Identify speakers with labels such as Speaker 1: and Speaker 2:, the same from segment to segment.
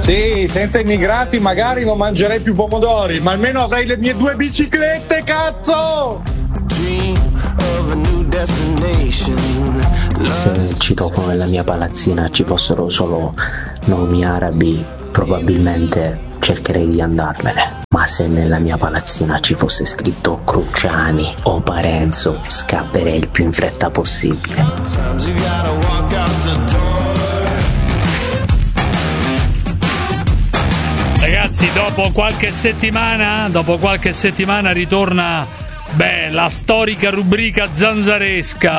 Speaker 1: Sì, senza immigrati magari non mangerei più pomodori, ma almeno avrei le mie 2 biciclette, cazzo!
Speaker 2: Se nel citofono della mia palazzina ci fossero solo nomi arabi, probabilmente cercherei di andarmene. Ma se nella mia palazzina ci fosse scritto Cruciani o Parenzo, scapperei il più in fretta possibile.
Speaker 3: Ragazzi, dopo qualche settimana ritorna la storica rubrica zanzaresca,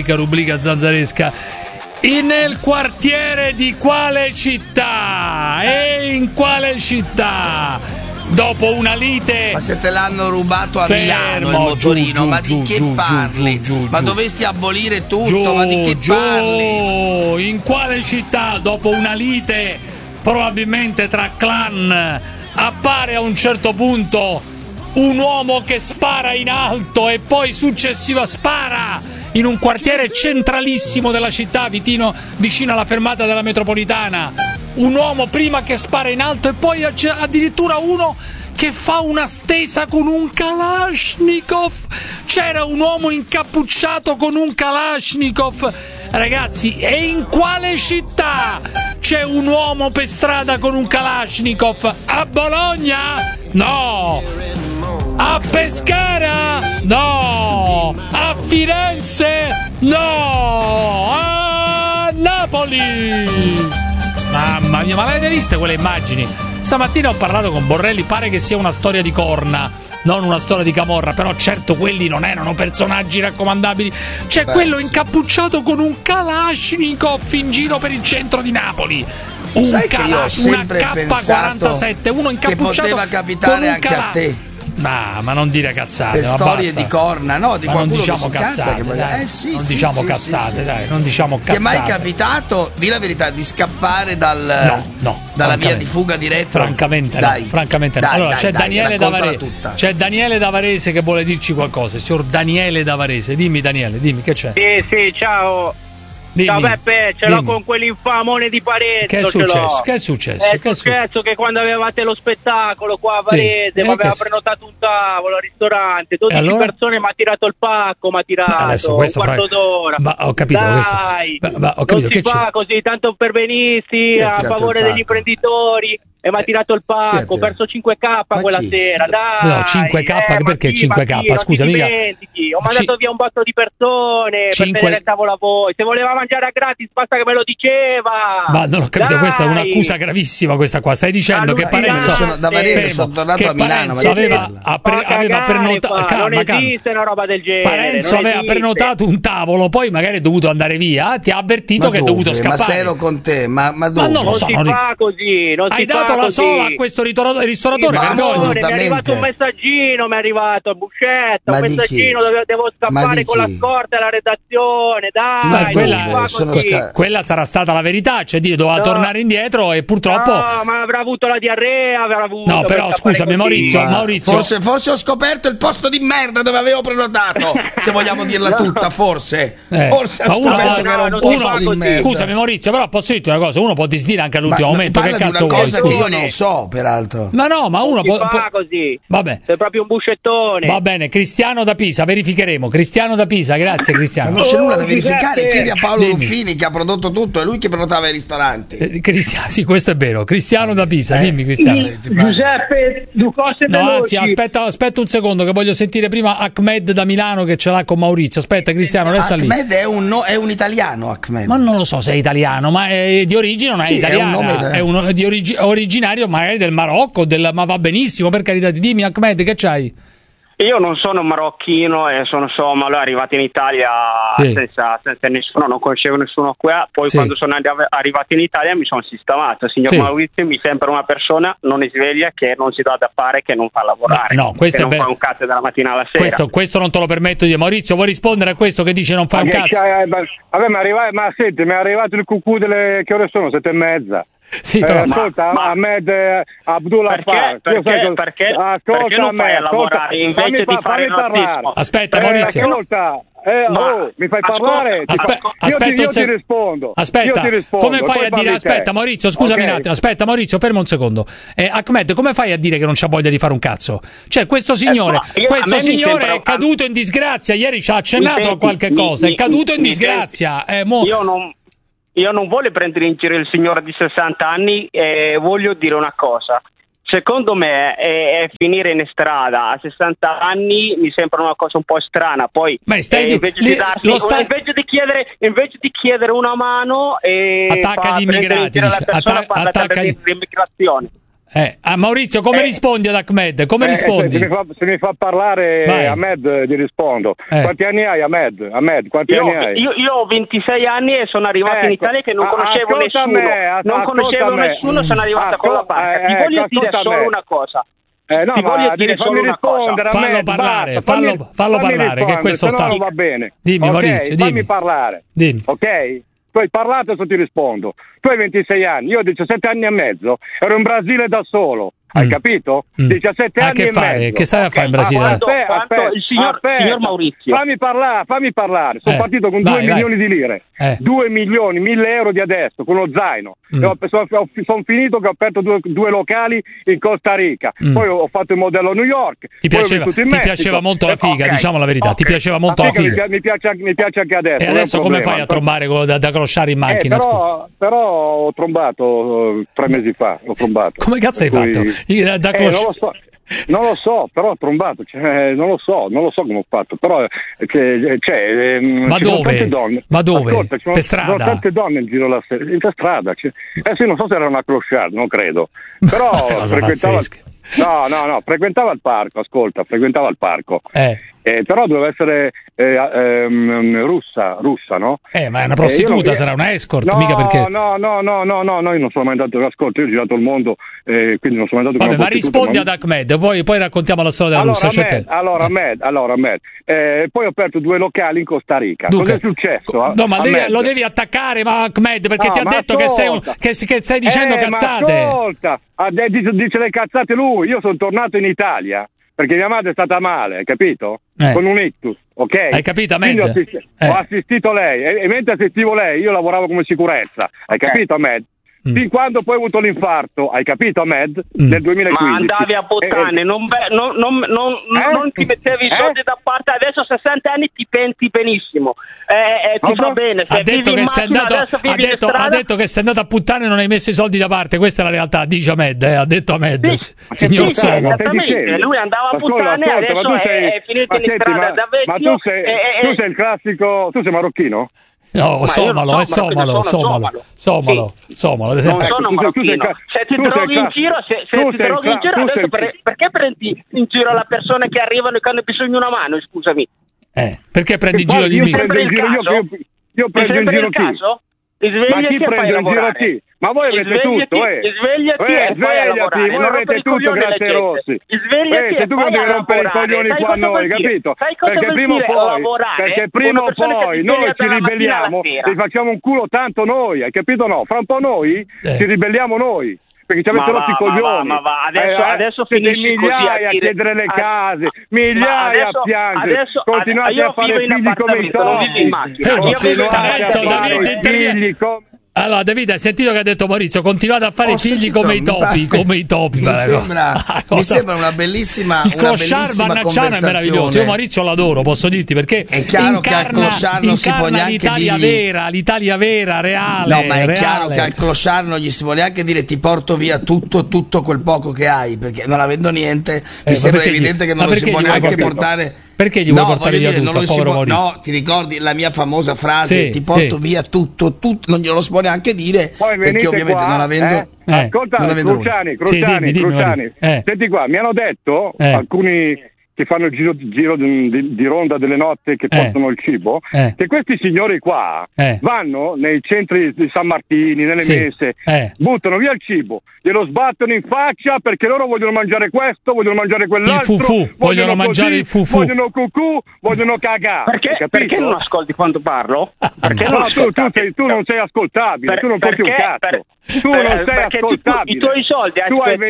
Speaker 3: nel quartiere di quale città? E in quale città? Dopo una lite.
Speaker 4: Ma se te l'hanno rubato a Milano il motorino, ma di che parli? Ma dovresti abolire tutto, ma di che parli?
Speaker 3: In quale città, dopo una lite probabilmente tra clan, appare a un certo punto un uomo che spara in alto e poi successiva spara in un quartiere centralissimo della città, vicino alla fermata della metropolitana. Un uomo prima che spara in alto e poi addirittura uno che fa una stesa con un Kalashnikov. C'era un uomo incappucciato con un Kalashnikov. Ragazzi, e in quale città c'è un uomo per strada con un Kalashnikov? A Bologna? No. A Pescara? No. A Firenze? No. A Napoli? Mamma mia, ma l'avete viste quelle immagini? Stamattina ho parlato con Borrelli, pare che sia una storia di corna, non una storia di camorra, però certo quelli non erano personaggi raccomandabili. C'è quello incappucciato con un Kalashnikov in giro per il centro di Napoli. Una K47, uno incappucciato
Speaker 4: che poteva capitare anche a te.
Speaker 3: Ma non dire cazzate,
Speaker 4: per storie
Speaker 3: basta.
Speaker 4: Di corna, no, di qualcuno
Speaker 3: non diciamo
Speaker 4: che si
Speaker 3: cazzate,
Speaker 4: cazza,
Speaker 3: dai. Non diciamo cazzate, dai, non diciamo cazzate.
Speaker 4: Ti è mai capitato, di la verità, di scappare dalla via di fuga diretto?
Speaker 3: Francamente
Speaker 4: dai,
Speaker 3: no. Francamente no. Allora c'è Daniele da Varese che vuole dirci qualcosa. Il signor Daniele da Varese. Dimmi Daniele, che c'è?
Speaker 5: Sì, ciao.
Speaker 3: Dimmi,
Speaker 5: ciao Peppe, ce l'ho con quell'infamone di Parenzo.
Speaker 3: Che è successo? Che è successo?
Speaker 5: È successo che quando avevate lo spettacolo qua a Varese, mi aveva prenotato un tavolo al ristorante, 12 persone, mi ha tirato il pacco, un quarto d'ora.
Speaker 3: Ma ho capito,
Speaker 5: dai,
Speaker 3: ho capito,
Speaker 5: non si fa così, tanto per venirsi a favore degli imprenditori. E mi ha tirato il pacco, ho perso 5K quella sera, dai.
Speaker 3: No, 5K, perché 5K? Scusa, mica.
Speaker 5: Ho mandato via un botto di persone per tenere il tavolo a voi. Se voleva mangiare a gratis, basta che me lo diceva.
Speaker 3: Ma non ho capito, questa è un'accusa gravissima questa qua. Stai dicendo che Parenzo
Speaker 4: da Varese sono tornato a Milano,
Speaker 3: aveva prenotato.
Speaker 5: Non esiste una roba del genere.
Speaker 3: Parenzo aveva prenotato un tavolo, poi magari è dovuto andare via, ti ha avvertito che è dovuto scappare.
Speaker 4: Ma se ero con te, ma dove?
Speaker 3: Non lo so,
Speaker 5: si fa così, non si fa
Speaker 3: la sola a questo ristoratore.
Speaker 5: Mi è arrivato un messaggino, Buscetta, un messaggino dove devo scappare con la scorta alla redazione, dai.
Speaker 3: Quella sarà stata la verità, cioè doveva tornare indietro e purtroppo
Speaker 5: ma avrà avuto la diarrea,
Speaker 3: no, però scusami Maurizio,
Speaker 4: forse ho scoperto il posto di merda dove avevo prenotato, se vogliamo dirla tutta, forse ho scoperto che era un posto di merda.
Speaker 3: Scusami Maurizio, però posso dirti una cosa, uno può disdire anche all'ultimo momento, che cazzo vuoi?
Speaker 4: Cosa che io non so, peraltro.
Speaker 3: Ma uno può
Speaker 5: così.
Speaker 3: Vabbè.
Speaker 5: Sei proprio un buscettone.
Speaker 3: Va bene, Cristiano da Pisa, verificheremo. Cristiano da Pisa, grazie Cristiano.
Speaker 4: Ma non c'è nulla da verificare, chiedi a Paolo Ruffini che ha prodotto tutto, è lui che prenotava i ristoranti.
Speaker 3: Sì, questo è vero. Cristiano da Pisa, dimmi Cristiano.
Speaker 6: Giuseppe, due cose veloci.
Speaker 3: No, anzi, aspetta un secondo che voglio sentire prima Ahmed da Milano che ce l'ha con Maurizio. Aspetta Cristiano, resta lì.
Speaker 4: Ahmed è un italiano, Ahmed.
Speaker 3: Ma non lo so se è italiano, ma è di origine non è italiana. È uno di originario magari del Marocco, ma va benissimo, per carità. Dimmi Ahmed, che c'hai?
Speaker 5: Io non sono marocchino e sono somalo, arrivato in Italia senza nessuno, non conoscevo nessuno qua, poi quando sono arrivato in Italia mi sono sistemato. Signor Maurizio mi sembra una persona non sveglia, che non si dà da fare, che non fa lavorare,
Speaker 3: questo
Speaker 5: che non fa un cazzo dalla mattina alla sera.
Speaker 3: Questo non te lo permetto di dire. Maurizio, vuoi rispondere a questo che dice non fa un cazzo?
Speaker 6: Vabbè, mi è arrivato il cucù che ore sono? 7:30.
Speaker 3: Sì, però.
Speaker 7: Ascolta, Ahmed Abdullah
Speaker 5: perché non fai a lavorare invece di fare il razzismo?
Speaker 3: Aspetta, Maurizio.
Speaker 7: Ascolta, mi fai parlare?
Speaker 3: Aspetta,
Speaker 7: io ti rispondo.
Speaker 3: Aspetta,
Speaker 7: io ti rispondo,
Speaker 3: come fai a dire? Aspetta, Maurizio, scusami un attimo. Aspetta, Maurizio, fermo un secondo. Ahmed, come fai a dire che non c'ha voglia di fare un cazzo? Cioè, questo signore è caduto in disgrazia. Ieri ci ha accennato a qualche cosa. È caduto in disgrazia.
Speaker 5: Io non voglio prendere in giro il signore di 60 anni, voglio dire una cosa. Secondo me è finire in strada a 60 anni mi sembra una cosa un po' strana. Poi invece di chiedere una mano
Speaker 3: attacca gli immigrati,
Speaker 5: attacca l'immigrazione.
Speaker 3: Maurizio, come rispondi ad Ahmed? Come rispondi?
Speaker 7: Se mi fa parlare Ahmed, ti rispondo. Quanti anni hai, Ahmed? Quanti anni hai?
Speaker 5: Io ho 26 anni e sono arrivato in Italia che non conoscevo nessuno, sono arrivato con la barca. Ti voglio dire solo una cosa.
Speaker 7: Ti voglio dire solo una cosa.
Speaker 3: Fallo parlare, che questo sta.
Speaker 7: No, va bene.
Speaker 3: Dimmi, okay, Maurizio,
Speaker 7: fammi parlare.
Speaker 3: Dimmi.
Speaker 7: Ok? Tu hai parlato, adesso ti rispondo. Tu hai 26 anni, io ho 17 anni e mezzo, ero in Brasile da solo. Hai capito? 17 anni e mezzo.
Speaker 3: Che stai a fare in Brasile?
Speaker 5: Aspetta, il signor Maurizio.
Speaker 7: Fammi parlare. Sono partito con 2 milioni di lire. 2 milioni, 1.000 euro di adesso, con lo zaino. Sono finito che ho aperto due locali in Costa Rica. Poi ho fatto il modello a New York.
Speaker 3: Ti piaceva molto la figa, diciamo la verità. Ti piaceva molto la figa.
Speaker 7: Mi piace anche adesso.
Speaker 3: E adesso come fai a trombare da closciare in macchina?
Speaker 7: Però ho trombato 3 mesi fa.
Speaker 3: Come cazzo hai fatto?
Speaker 7: Non lo so, però ho trombato, non lo so come ho fatto, però
Speaker 3: Ma dove? Ma dove?
Speaker 7: Ascolta,
Speaker 3: per strada?
Speaker 7: Sono tante donne in giro in strada. Sì, non so se era una clochard, non credo. Però frequentava il parco, frequentava il parco. Però doveva essere russa, no?
Speaker 3: Ma è una prostituta, sarà una escort, mica perché...
Speaker 7: No, io non sono mai andato, ascolta, io ho girato il mondo, quindi non sono mai andato...
Speaker 3: Vabbè, ma rispondi ad Ahmed, poi raccontiamo la storia della Russia.
Speaker 7: Allora, Ahmed, poi ho aperto 2 locali in Costa Rica. Cosa è successo?
Speaker 3: No, ma lo devi attaccare, Ahmed, perché ti ha detto che stai dicendo cazzate.
Speaker 7: Ma ascolta, dice le cazzate lui, io sono tornato in Italia perché mia madre è stata male, hai capito? Con un ictus, ok?
Speaker 3: Hai capito, Ahmed?
Speaker 7: Ho assistito lei e mentre assistivo lei io lavoravo come sicurezza, hai capito, Ahmed? Fin quando poi ho avuto l'infarto, hai capito, Ahmed? Nel 2015.
Speaker 5: Ma andavi a puttane, non ti mettevi i soldi da parte, adesso a 60 anni ti penti benissimo. Ti va bene.
Speaker 3: Ha detto che sei andato a puttane e non hai messo i soldi da parte, questa è la realtà, dice Ahmed, ha detto Ahmed. Signor Somo.
Speaker 5: Esattamente, lui andava a puttane, adesso è finito in strada da vecchio.
Speaker 7: Ma tu sei il classico, tu sei marocchino?
Speaker 3: No, somalo, ad esempio.
Speaker 5: Non sono marocchino. Se ti droghi in giro, adesso perché prendi in giro le persone che arrivano e che hanno bisogno di una mano, scusami?
Speaker 3: Perché prendi in giro gli immigrati?
Speaker 7: Io prendo in giro chi?
Speaker 5: Svegliati e fai lavorare.
Speaker 7: Ma voi avete tutto,
Speaker 5: Svegliati e fai a lavorare.
Speaker 7: Voi avete tutto, grazie Rossi.
Speaker 5: Svegliati e
Speaker 7: tu non devi rompere i coglioni qua a noi, capito? Perché prima o poi noi ci ribelliamo e facciamo un culo tanto noi, hai capito? No, fra un po' noi ci ribelliamo noi. Perché ci avete rotto i coglioni.
Speaker 5: Adesso
Speaker 7: siete migliaia a chiedere le case, migliaia a piangere. Continuate a fare figli come i topi.
Speaker 3: Allora, Davide, hai sentito che ha detto Maurizio? Continuate a fare figli come i topi,
Speaker 4: Mi sembra una bellissima
Speaker 3: il clochard vannacciano è meraviglioso. Io Maurizio l'adoro, posso dirti, perché
Speaker 4: è chiaro che al clochard non si può neanche dire
Speaker 3: l'Italia vera, reale.
Speaker 4: No, ma è chiaro che al clochard non gli si può neanche dire ti porto via tutto quel poco che hai, perché non avendo niente mi sembra evidente che non lo si può neanche portare.
Speaker 3: Perché gli vuoi portare via tutto, povero Maurizio?
Speaker 4: No, ti ricordi la mia famosa frase, ti porto via tutto, non glielo si può neanche dire, perché ovviamente non avendo...
Speaker 7: Ascolta, Cruciani, senti qua, mi hanno detto alcuni che fanno il giro di ronda delle notte, che portano il cibo, che questi signori qua vanno nei centri di San Martini, nelle messe, buttano via il cibo, glielo sbattono in faccia perché loro vogliono mangiare questo, vogliono mangiare quell'altro,
Speaker 3: il fufu, vogliono mangiare il fufu,
Speaker 7: vogliono cucù, vogliono cagare.
Speaker 5: Perché non ascolti quando parlo? Perché
Speaker 7: tu non sei ascoltabile, tu non conti un cazzo. Tu non sei ascoltabile.
Speaker 5: I tuoi soldi
Speaker 7: tu hai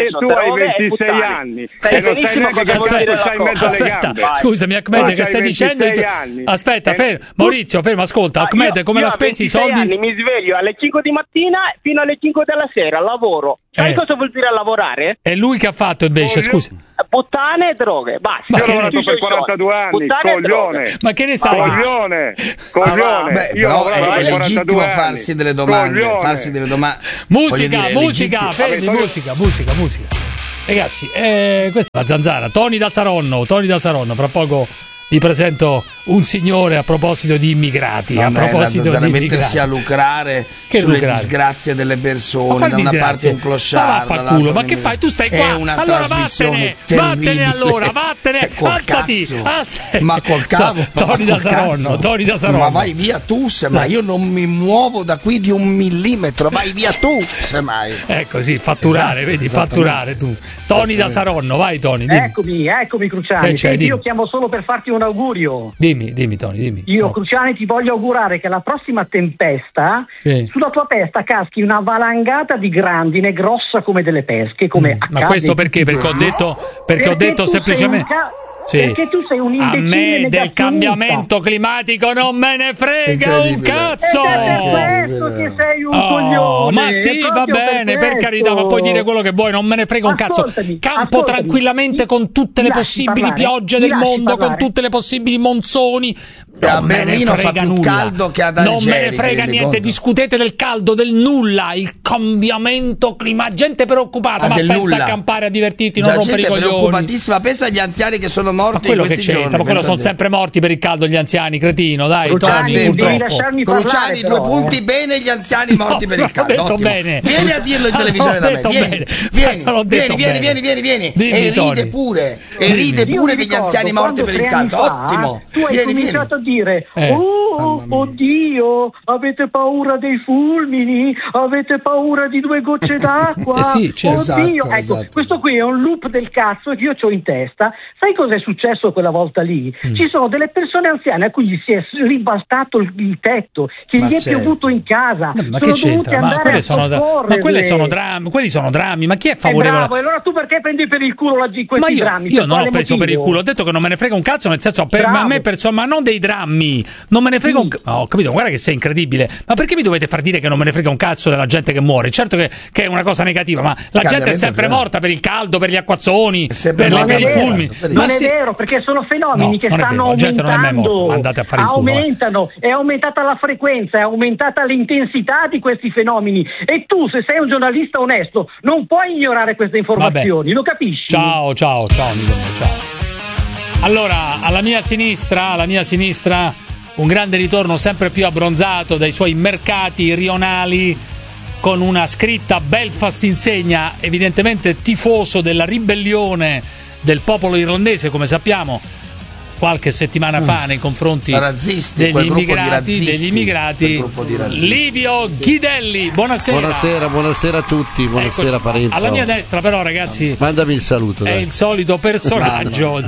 Speaker 7: 26 anni e non sai neanche che stai in mezzo alle gambe.
Speaker 3: Scusami Ahmed, che stai dicendo? Aspetta, fermo. Maurizio, fermo, ascolta. Ahmed, come la spesi i soldi?
Speaker 5: Anni, mi sveglio alle 5 di mattina fino alle 5 della sera, lavoro. Sai cosa vuol dire lavorare?
Speaker 3: È lui che ha fatto invece, scusa.
Speaker 5: Puttane e droghe, basta.
Speaker 7: Ma io ho lavorato per 42 anni, coglione.
Speaker 3: Ma che ne sai?
Speaker 7: Coglione.
Speaker 4: Beh, però è legittimo farsi delle domande.
Speaker 3: Musica, fermi, musica. Ragazzi, questa è la Zanzara. Tony da Saronno. Fra poco vi presento un signore a proposito di immigrati.
Speaker 4: Mettersi a lucrare sulle disgrazie delle persone, da una parte un clochard,
Speaker 3: ma che fai? Tu stai qua, allora vattene, alzati.
Speaker 4: Ma col cavo,
Speaker 3: Tony da Saronno.
Speaker 4: Ma vai via tu, semmai, io non mi muovo da qui di 1 millimetro, vai via tu, semmai.
Speaker 3: Ecco, sì, fatturare, vedi, fatturare tu. Tony da Saronno, vai Tony, dimmi.
Speaker 6: Eccomi Cruciani, io chiamo solo per farti un augurio.
Speaker 3: Dimmi Tony.
Speaker 6: Io Cruciani ti voglio augurare che la prossima tempesta sulla tua testa caschi una valangata di grandine grossa come delle pesche, come
Speaker 3: ma questo perché? Perché ho detto semplicemente
Speaker 6: perché tu sei un imbecille.
Speaker 3: A me del cambiamento climatico non me ne frega un cazzo.
Speaker 6: Questo che sei un coglione.
Speaker 3: Ma sì, va bene, per carità, ma puoi dire quello che vuoi, non me ne frega un cazzo. Campo tranquillamente con tutte le possibili piogge del mondo, con tutte le possibili monsoni.
Speaker 4: A Berlino fa più caldo che ad Algeri.
Speaker 3: Non me ne frega niente, discutete del caldo, del nulla, il cambiamento climatico. Gente preoccupata, ma pensa a campare, a divertirti, non rompere i coglioni.
Speaker 4: Preoccupatissima, pensa agli anziani che sono morti in questi giorni.
Speaker 3: Ma quello sono sempre morti per il caldo gli anziani, cretino, dai.
Speaker 4: Cruciani, 2 punti, bene gli anziani morti per il caldo.
Speaker 3: Detto bene.
Speaker 4: Vieni a dirlo in televisione da me. Vieni. E ride pure. Degli anziani morti per il caldo. Ottimo.
Speaker 6: Tu hai cominciato a dire oddio, avete paura dei fulmini, avete paura di 2 gocce d'acqua. Oddio,
Speaker 4: esatto.
Speaker 6: Questo qui è un loop del cazzo che io ho in testa. Sai cosa è successo quella volta lì? Ci sono delle persone anziane a cui gli si è ribaltato il tetto, che gli è piovuto in casa.
Speaker 3: Ma che c'entra? Ma quelli sono drammi. Ma chi è favorevole?
Speaker 6: Bravo, allora tu perché prendi per il culo questi drammi?
Speaker 3: Io non ho preso per il culo, ho detto che non me ne frega un cazzo, nel senso a me ma non dei drammi. Non me ne frega un cazzo. Ho capito, guarda che sei incredibile. Ma perché mi dovete far dire che non me ne frega un cazzo della gente che muore? Certo che è una cosa negativa, ma la gente è sempre morta per il caldo, per gli acquazzoni, per i fulmini.
Speaker 6: Non è vero, perché sono fenomeni che stanno aumentando.
Speaker 3: Andate a fare il culo.
Speaker 6: È aumentata la frequenza, è aumentata l'intensità di questi fenomeni. E tu, se sei un giornalista onesto, non puoi ignorare queste informazioni, lo capisci?
Speaker 3: Ciao Nicola, ciao. Allora, alla mia sinistra, un grande ritorno sempre più abbronzato dai suoi mercati rionali, con una scritta Belfast insegna, evidentemente tifoso della ribellione del popolo irlandese, come sappiamo, qualche settimana fa nei confronti degli immigrati. Livio Ghidelli, buonasera.
Speaker 8: Buonasera a tutti, buonasera Parenzo.
Speaker 3: Alla mia destra però, ragazzi,
Speaker 8: mandami il saluto.
Speaker 3: È il solito personaggio,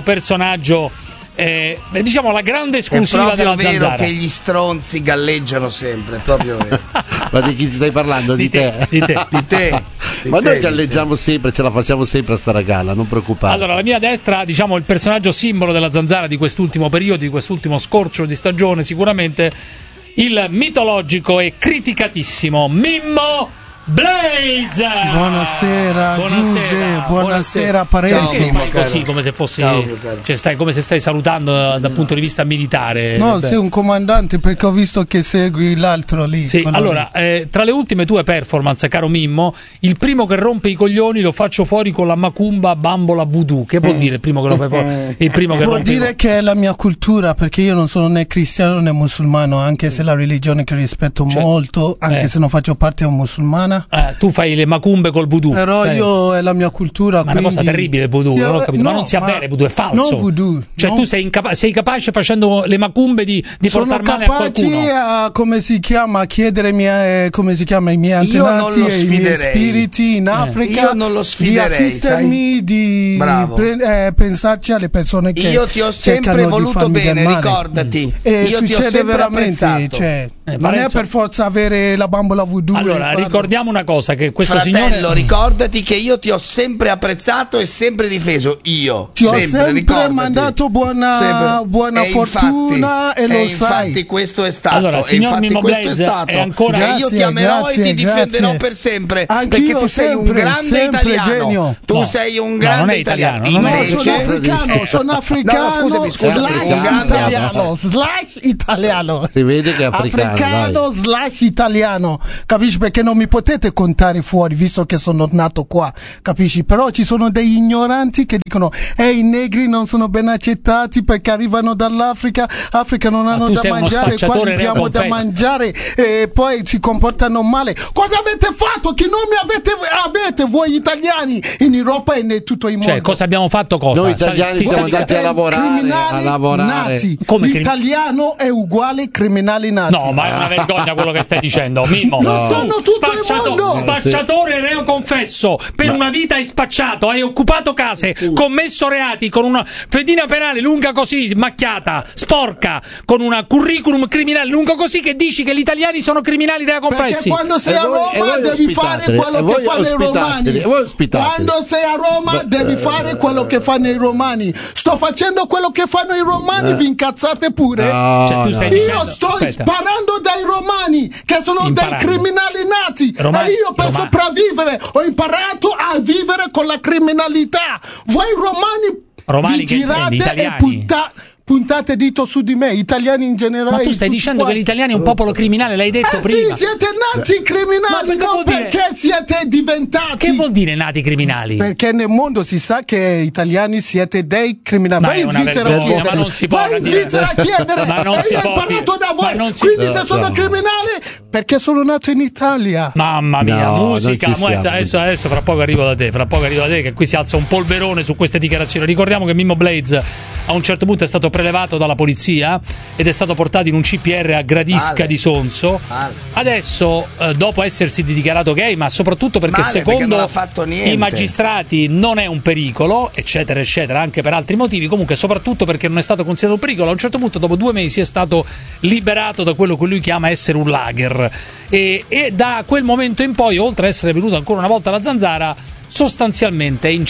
Speaker 3: diciamo la grande esclusiva della Zanzara.
Speaker 4: È proprio vero che gli stronzi galleggiano sempre, proprio vero.
Speaker 8: Ma di chi stai parlando? Di te. Ma noi galleggiamo sempre, ce la facciamo sempre a stare a galla, non preoccupare.
Speaker 3: Allora, alla mia destra, diciamo, il personaggio simbolo della Zanzara di quest'ultimo periodo, di quest'ultimo scorcio di stagione, sicuramente il mitologico e criticatissimo Mimmo Blaze.
Speaker 9: Buonasera Giuse, buonasera Parenzo.
Speaker 3: Così come se fossi, cioè come se stai salutando dal punto di vista militare.
Speaker 9: No, sei un comandante, perché ho visto che segui l'altro lì.
Speaker 3: Sì, allora, tra le ultime tue performance, caro Mimmo, il primo che rompe i coglioni lo faccio fuori con la macumba bambola voodoo. Che vuol dire il primo che rompe fuori? Il primo che
Speaker 9: vuol dire che è la mia cultura, perché io non sono né cristiano né musulmano, anche se la religione che rispetto molto, anche se non faccio parte musulmana. africana.
Speaker 3: Tu fai le macumbe col voodoo.
Speaker 9: Però io è la mia cultura.
Speaker 3: Ma è una cosa terribile il voodoo, non ho capito. Ma non sia vero, il voodoo è falso.
Speaker 9: Non voodoo.
Speaker 3: Cioè tu sei capace facendo le macumbe di portar male a qualcuno.
Speaker 9: Sono capace come si chiama, a chiedere i miei antenati e i miei spiriti in Africa.
Speaker 4: Io non lo sfiderei,
Speaker 9: di assistermi, di pensarci alle persone che
Speaker 4: io ti ho sempre voluto bene, ricordati. Io ti ho sempre apprezzato.
Speaker 9: Non è per forza avere la bambola voodoo.
Speaker 3: Allora, ricordiamo una cosa, che questo
Speaker 4: fratello, ricordati che io ti ho sempre apprezzato e sempre difeso. Io
Speaker 9: ti ho sempre mandato buona fortuna e lo sai.
Speaker 4: Infatti questo è stato.
Speaker 3: Allora, signor Mimmo Blaze, è ancora...
Speaker 4: Grazie, io ti amerò e ti difenderò per sempre. Perché tu sei un grande italiano.
Speaker 9: Genio.
Speaker 4: Tu sei un grande italiano.
Speaker 9: Sono africano. Slash italiano.
Speaker 8: Si vede che è africano
Speaker 9: slash italiano, capisci? Perché non mi potete contare fuori, visto che sono nato qua, capisci? Però ci sono degli ignoranti che dicono i negri non sono ben accettati perché arrivano dall'Africa, non hanno da mangiare, qua gli diamo da mangiare e poi si comportano male. Cosa avete fatto? Che nomi avete voi italiani in Europa e in tutto il mondo?
Speaker 3: Cioè, cosa abbiamo fatto?
Speaker 8: Noi italiani siamo andati a lavorare.
Speaker 9: Nati. L'italiano è uguale criminali nati.
Speaker 3: No, ma è una vergogna quello che stai dicendo, Mimmo.
Speaker 9: Non sono tutto il mondo.
Speaker 3: Spacciatore reo confesso. Per una vita hai spacciato, hai occupato case, commesso reati con una fedina penale lunga così, macchiata, sporca, con una curriculum criminale lungo così, che dici che gli italiani sono criminali reo confessi.
Speaker 9: Perché quando sei a Roma devi fare quello che fanno i romani. Quando sei a Roma devi fare quello che fanno i romani. Sto facendo quello che fanno i romani, vi incazzate pure. Io sto sparando dai romani che sono dei criminali nati e io per sopravvivere ho imparato a vivere con la criminalità. Voi romani vi girate e puntate dito su di me, italiani in generale.
Speaker 3: Ma tu stai dicendo che l'italiano è un popolo criminale, l'hai detto prima.
Speaker 9: Sì, siete nati criminali, perché siete diventati.
Speaker 3: Che vuol dire nati criminali?
Speaker 9: Perché nel mondo si sa che italiani siete dei criminali. Vai in Svizzera a chiedere.
Speaker 3: Ma non si può
Speaker 9: Vai in Svizzera a chiedere.
Speaker 3: Ma non si
Speaker 9: io ho
Speaker 3: può
Speaker 9: imparato da voi. Quindi se sono criminale perché sono nato in Italia.
Speaker 3: Mamma mia, musica. Adesso fra poco arrivo da te, che qui si alza un polverone su queste dichiarazioni. Ricordiamo che Mimmo Blaze a un certo punto è stato prelevato dalla polizia ed è stato portato in un CPR a Gradisca di Sonzo. Adesso, dopo essersi dichiarato gay, ma soprattutto perché secondo i magistrati non è un pericolo, eccetera eccetera, anche per altri motivi, comunque soprattutto perché non è stato considerato un pericolo, a un certo punto dopo 2 mesi è stato liberato da quello che lui chiama essere un lager e da quel momento in poi, oltre a essere venuto ancora una volta alla Zanzara, sostanzialmente è in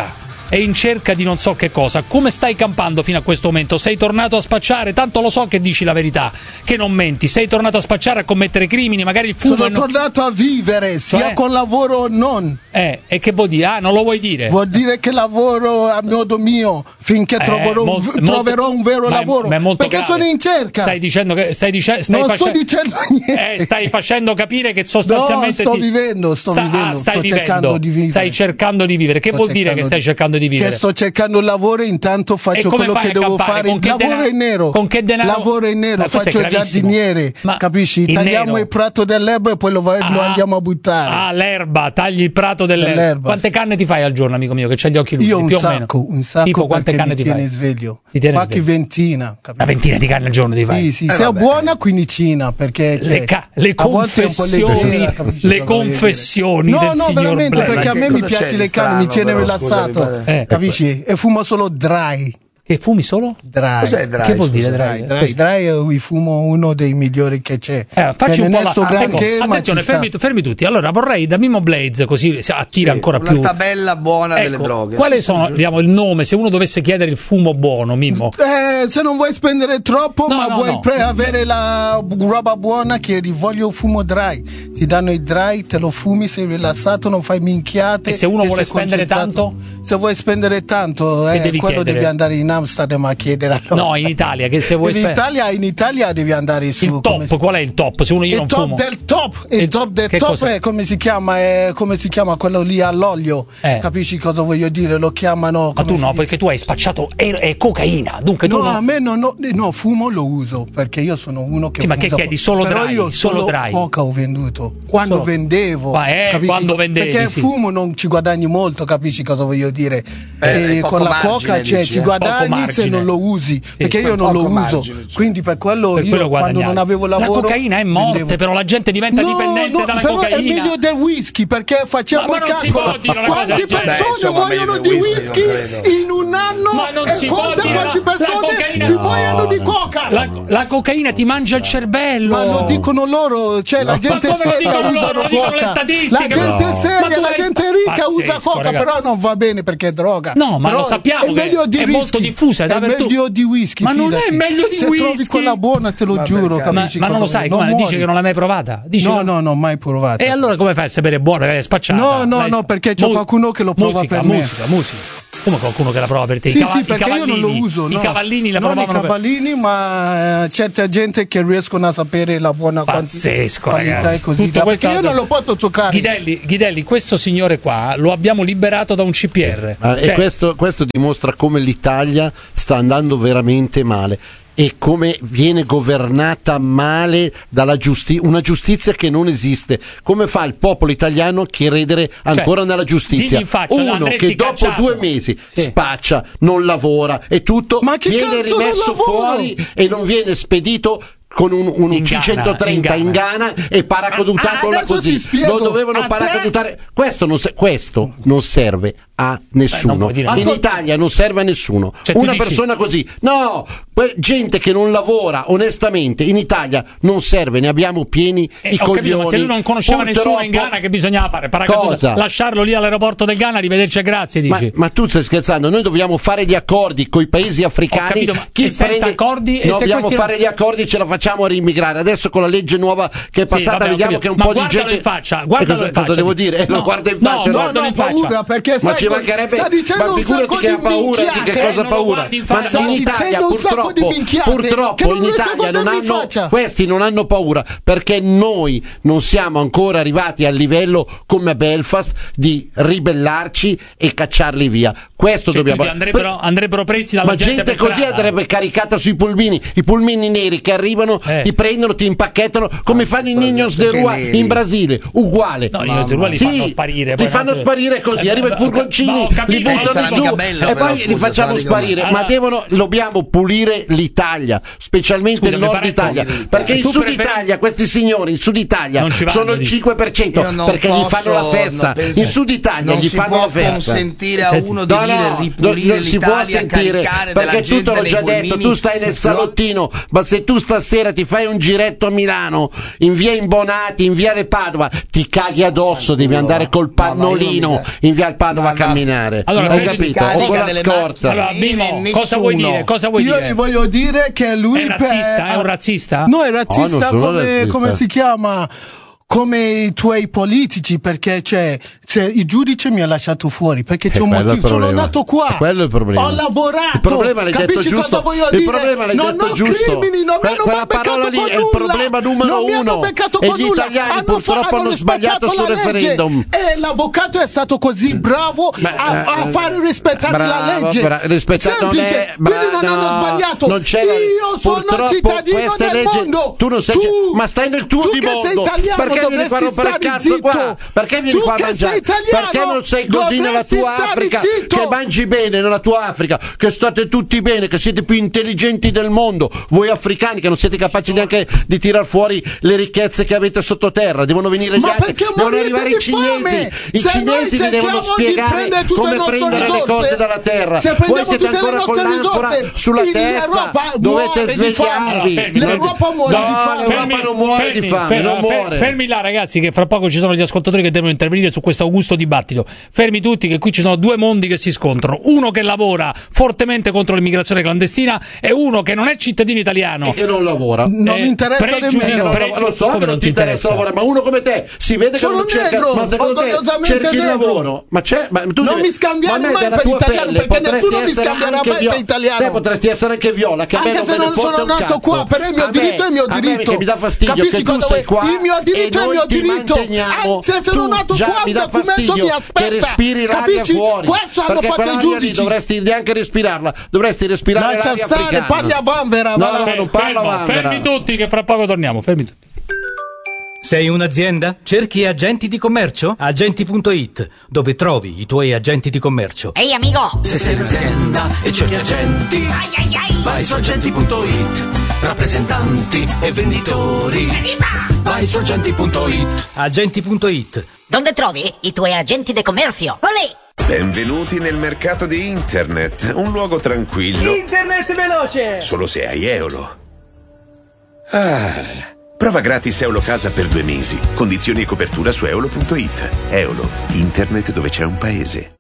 Speaker 3: cerca di non so che cosa. Come stai campando fino a questo momento? Sei tornato a spacciare? Tanto lo so che dici la verità, che non menti. Sei tornato a spacciare, a commettere crimini, magari il fumo.
Speaker 9: Sono tornato a vivere, sia con lavoro o non.
Speaker 3: E che vuol dire? Non lo vuoi dire?
Speaker 9: Vuol dire che lavoro a modo mio finché troverò un vero lavoro. Perché grave. Sono in cerca.
Speaker 3: Stai dicendo che sto
Speaker 9: dicendo niente.
Speaker 3: Stai facendo capire che sostanzialmente
Speaker 9: sto vivendo. Cercando di vivere.
Speaker 3: Stai cercando di vivere. Che vuol dire che stai cercando di vivere?
Speaker 9: Che sto cercando un lavoro, intanto faccio quello che devo fare. Lavoro in nero.
Speaker 3: Con che denaro?
Speaker 9: Lavoro in nero, faccio il giardiniere. Capisci? Tagliamo il prato dell'erba e poi lo andiamo a buttare.
Speaker 3: L'erba, tagli il prato dell'erba. Quante canne ti fai al giorno, amico mio, che c'hai gli occhi lucidi?
Speaker 9: Io un sacco.
Speaker 3: Tipo quante canne ti fai?
Speaker 9: Sveglio. Qualche ventina.
Speaker 3: Una ventina di canne al giorno ti fai?
Speaker 9: Sì, se è buona quindicina, perché
Speaker 3: le confessioni del signor
Speaker 9: veramente,
Speaker 3: Blaze.
Speaker 9: perché a me mi piace le canne, mi tiene rilassato. Capisci? E fumo solo dry.
Speaker 3: Che fumi solo?
Speaker 9: Dry.
Speaker 4: Cos'è dry?
Speaker 3: Che vuol dire dry?
Speaker 9: Dry è fumo uno dei migliori che c'è.
Speaker 3: Facci un po' attenzione, fermi tutti. Allora vorrei da Mimmo Blaze, così attira ancora più.
Speaker 4: Una tabella buona delle droghe.
Speaker 3: Quali sono, il nome, se uno dovesse chiedere il fumo buono, Mimmo?
Speaker 9: Se non vuoi spendere troppo, vuoi avere la roba buona, chiedi voglio un fumo dry. Ti danno il dry, te lo fumi, sei rilassato, non fai minchiate.
Speaker 3: E se uno vuole spendere tanto?
Speaker 9: Se vuoi spendere tanto, quello devi andare in Amsterdam a chiedere.
Speaker 3: No, in Italia, che se vuoi
Speaker 9: in Italia devi andare su.
Speaker 3: Il top, qual è il top? Se uno io non fumo.
Speaker 9: Il top del top è come si chiama quello lì all'olio. Capisci cosa voglio dire? Lo chiamano.
Speaker 3: Ma tu no, perché tu hai spacciato è cocaina. Dunque tu
Speaker 9: a me no, fumo lo uso perché io sono uno che.
Speaker 3: Sì, ma che chiedi? Solo dry?
Speaker 9: Io solo dry. Poca ho venduto. Quando vendevo.
Speaker 3: Quando vendevi.
Speaker 9: Perché fumo non ci guadagni molto, capisci cosa voglio dire? Con la coca ci guadagni se non lo usi. Perché io non lo uso. Quindi per quello io quando non avevo lavoro.
Speaker 3: La cocaina è morte, però la gente diventa dipendente dalla
Speaker 9: però
Speaker 3: cocaina.
Speaker 9: È meglio del whisky perché facciamo il calcolo. Quante persone muoiono di whisky in un anno e quante persone si muoiono di coca?
Speaker 3: La cocaina ti mangia il cervello.
Speaker 9: Ma lo dicono loro, cioè la gente seria usa coca. La gente seria, la gente ricca usa coca, però non va bene perché è droga.
Speaker 3: No, ma lo sappiamo che è molto diffusa.
Speaker 9: È meglio di whisky.
Speaker 3: Ma non è meglio di whisky.
Speaker 9: Se trovi quella buona te lo giuro, capisci?
Speaker 3: Ma non lo sai, dice che non l'hai mai provata?
Speaker 9: No, mai provata.
Speaker 3: E allora come fai a sapere buona che è spacciata?
Speaker 9: No, perché c'è qualcuno che lo prova per me.
Speaker 3: Musica. Come qualcuno che la prova per te?
Speaker 9: Sì, perché io non lo uso.
Speaker 3: I cavallini la provavano.
Speaker 9: Non i cavallini, ma certa gente che riescono a sapere la buona
Speaker 3: pazzesco, ragazzi.
Speaker 9: Così, perché io non lo posso toccare.
Speaker 3: Ghidelli, questo signore qua lo abbiamo liberato da un CPR.
Speaker 8: E questo dimostra come l'Italia sta andando veramente male. E come viene governata male dalla una giustizia che non esiste. Come fa il popolo italiano a credere ancora nella giustizia? Uno che dopo 2 mesi spaccia, non lavora e tutto, viene rimesso fuori e non viene spedito con un C-130 in Ghana e paracadutato così. Lo dovevano paracadutare. Questo non serve a nessuno. In Italia non serve a nessuno. Una persona così. No, gente che non lavora onestamente in Italia non serve, ne abbiamo pieni i coglioni.
Speaker 3: Capito, ma se lui non conosceva nessuno in Ghana, che bisognava fare? Lasciarlo lì all'aeroporto del Ghana, arrivederci e grazie, dici.
Speaker 8: Ma tu stai scherzando? Noi dobbiamo fare gli accordi con i paesi africani. Dobbiamo fare gli accordi e ce la facciamo a riimmigrare. Adesso con la legge nuova che è passata vediamo che un po' di gente. Cosa devo dire? Lo guarda in faccia.
Speaker 9: No, paura perché
Speaker 8: ma ci mancherebbe. Ma figurati che ha paura, di che cosa ha paura. Ma in Italia purtroppo in Italia questi non hanno paura perché noi non siamo ancora arrivati al livello come a Belfast di ribellarci e cacciarli via. Questo dobbiamo.
Speaker 3: Andrebbero presi dalla
Speaker 8: gente così andrebbe caricata sui pulmini, i pulmini neri che arrivano, ti prendono, ti impacchettano come fanno i Niños de Rua in Brasile, uguale.
Speaker 3: No, i Niños de Rua li fanno sparire.
Speaker 8: Li fanno sparire così, arrivano i furgoncini, li buttano su e poi li facciamo sparire. Ma dobbiamo pulire l'Italia, specialmente il nord Italia, perché in Sud Italia questi signori in Sud Italia sono il 5% perché gli fanno la festa. In Sud Italia gli fanno la festa.
Speaker 4: Non si può consentire a uno di dire ripulire
Speaker 8: non si può sentire perché tu te l'ho già detto, tu stai nel salottino, ma se tu stasera ti fai un giretto a Milano, in via Imbonati, in viale Padova, ti caghi addosso, devi andare col pannolino in via Padova a camminare.
Speaker 3: Allora,
Speaker 8: hai capito? O con la scorta.
Speaker 3: Allora, Bimo, cosa vuoi dire?
Speaker 9: Io gli voglio dire che lui
Speaker 3: è un razzista?
Speaker 9: No, è razzista come si chiama? Come i tuoi politici, perché il giudice mi ha lasciato fuori perché c'è un motivo. Sono nato qua,
Speaker 8: quello è il problema.
Speaker 9: Ho lavorato.
Speaker 8: Il problema l'hai detto giusto.
Speaker 9: Il problema l'hai detto giusto. Crimini, non mi hanno
Speaker 8: quella parola lì è il problema numero uno. E gli italiani purtroppo hanno sbagliato sul referendum.
Speaker 9: E l'avvocato è stato così bravo a fare rispettare la legge. Semplice. Quindi non hanno sbagliato. Io sono cittadino del mondo.
Speaker 8: Tu non sei, ma stai nel tuo di mondo. Perché vieni qua a rompere il cazzo qua? Perché vieni qua a mangiare? Perché non sei così nella tua Africa? Che mangi bene nella tua Africa, che state tutti bene, che siete più intelligenti del mondo. Voi africani che non siete capaci neanche di tirar fuori le ricchezze che avete sottoterra. Devono venire gli altri, devono arrivare i cinesi. I cinesi vi devono spiegare come prendere le cose dalla terra. Voi siete ancora con l'anfora sulla testa. Dovete svegliarvi.
Speaker 9: L'Europa muore di fame.
Speaker 8: L'Europa non muore di fame, non muore.
Speaker 3: Fermi là, ragazzi, che fra poco ci sono gli ascoltatori che devono intervenire su questo augusto dibattito. Fermi tutti, che qui ci sono due mondi che si scontrano, uno che lavora fortemente contro l'immigrazione clandestina e uno che non è cittadino italiano
Speaker 8: e che non lavora.
Speaker 9: Non mi interessa nemmeno.
Speaker 8: Lo so che non ti interessa lavorare, ma uno come te si vede che non cerca, ma secondo te cerchi il lavoro? Ma tu
Speaker 9: non mi scambiare mai per italiano, perché nessuno mi scambierà mai per italiano.
Speaker 8: Te potresti essere anche Viola, che
Speaker 9: anche se non sono nato qua, però il mio diritto è il mio diritto.
Speaker 8: Che mi dà fastidio. Capisci, che tu sei qua,
Speaker 9: il mio diritto è il mio diritto. Se sono nato qua, il documento mi aspetta.
Speaker 8: Che respiri l'aria fuori.
Speaker 9: Questo hanno fatto i giudici.
Speaker 8: Dovresti neanche respirarla, dovresti respirare l'aria africana.
Speaker 9: Lascia stare, parli a vanvera.
Speaker 8: No, non parlo a vanvera.
Speaker 3: Fermi tutti, che fra poco torniamo. Fermi tutti.
Speaker 10: Sei un'azienda? Cerchi agenti di commercio? Agenti.it, dove trovi i tuoi agenti di commercio.
Speaker 11: Ehi amico!
Speaker 12: Se sei un'azienda e cerchi agenti, vai su agenti.it. Rappresentanti e venditori, vai su agenti.it.
Speaker 10: Agenti.it.
Speaker 11: Dove trovi i tuoi agenti di commercio? Olè!
Speaker 13: Benvenuti nel mercato di internet, un luogo tranquillo.
Speaker 14: Internet veloce!
Speaker 13: Solo se hai Eolo. Prova gratis Eolo Casa per 2 mesi. Condizioni e copertura su eolo.it. Eolo, internet dove c'è un paese.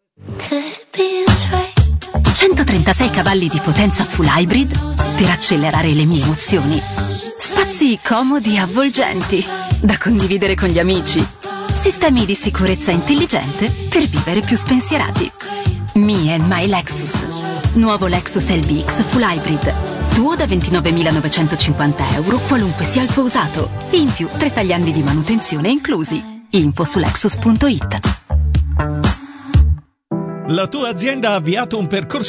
Speaker 15: 136 cavalli di potenza full hybrid per accelerare le mie emozioni. Spazi comodi e avvolgenti da condividere con gli amici. Sistemi di sicurezza intelligente per vivere più spensierati. Me and my Lexus. Nuovo Lexus LBX full hybrid. Tuo da 29.950 euro, qualunque sia il tuo usato. In più 3 tagliandi di manutenzione inclusi. Info su Lexus.it.
Speaker 16: La tua azienda ha avviato un percorso